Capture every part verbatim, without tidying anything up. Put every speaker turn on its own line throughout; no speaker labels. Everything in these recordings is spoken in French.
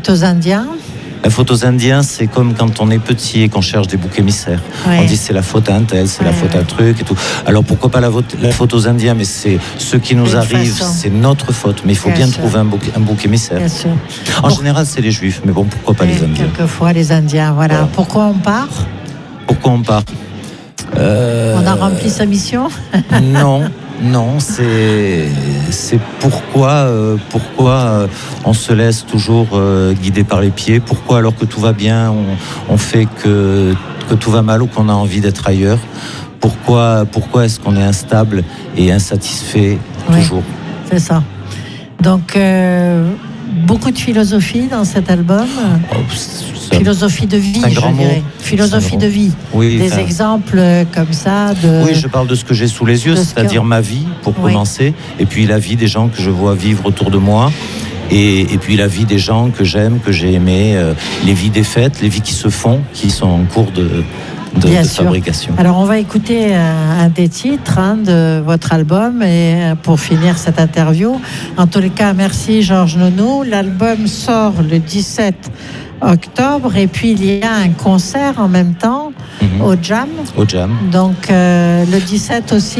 aux Indiens.
La faute aux Indiens, c'est comme quand on est petit et qu'on cherche des boucs émissaires. Ouais. On dit c'est la faute à un tel, c'est ouais, la faute à un truc et tout. Alors pourquoi pas la faute, la faute aux Indiens, mais c'est ce qui nous arrive, façon. C'est notre faute. Mais il faut bien, bien trouver un bouc, un bouc émissaire. Bien sûr. En bon. général, c'est les Juifs, mais bon, pourquoi pas ouais, les Indiens?
Quelquefois les Indiens, voilà. Ouais. Pourquoi on part?
Pourquoi on part
euh... On a rempli sa mission?
Non. Non, c'est, c'est pourquoi, euh, pourquoi euh, on se laisse toujours euh, guider par les pieds. Pourquoi, alors que tout va bien, on, on fait que, que tout va mal ou qu'on a envie d'être ailleurs. Pourquoi, pourquoi est-ce qu'on est instable et insatisfait toujours?
Oui, c'est ça. Donc, euh, beaucoup de philosophie dans cet album. Oh, philosophie de vie, je dirais. Philosophie de vie.
Oui,
des
enfin,
exemples comme ça. De,
oui, je parle de ce que j'ai sous les yeux, c'est-à-dire que... ma vie, pour oui. commencer, et puis la vie des gens que je vois vivre autour de moi, et, et puis la vie des gens que j'aime, que j'ai aimé, euh, les vies des fêtes, les vies qui se font, qui sont en cours de, de, de fabrication.
Alors, on va écouter un, un des titres hein, de votre album, et pour finir cette interview. En tous les cas, merci Georges Nounou. L'album sort le dix-sept octobre, et puis il y a un concert en même temps mmh. au Jam.
Au Jam.
Donc euh, le dix-sept aussi.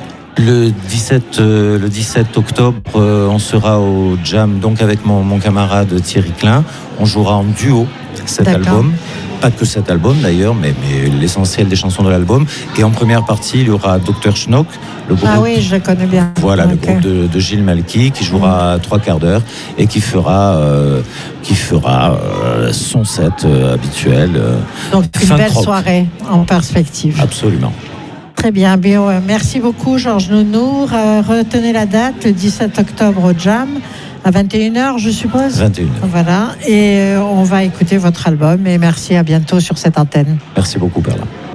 Le dix-sept, euh, le dix-sept octobre, euh, on sera au Jam, donc avec mon, mon camarade Thierry Klein. On jouera en duo cet D'accord. album. Pas que cet album d'ailleurs, mais, mais l'essentiel des chansons de l'album. Et en première partie, il y aura docteur Schnock, le groupe.
Ah oui, je connais bien.
Voilà, okay.
le
groupe de, de Gilles Malky, qui jouera mmh. trois quarts d'heure et qui fera, euh, qui fera euh, son set euh, habituel. Euh,
Donc une belle soirée en perspective.
Absolument.
Très bien, bien. Merci beaucoup Georges Nounou. Retenez la date, le dix-sept octobre au Jam. À vingt et une heures, je suppose.
vingt et une heures.
Voilà. Et on va écouter votre album. Et merci, à bientôt sur cette antenne.
Merci beaucoup, Perla.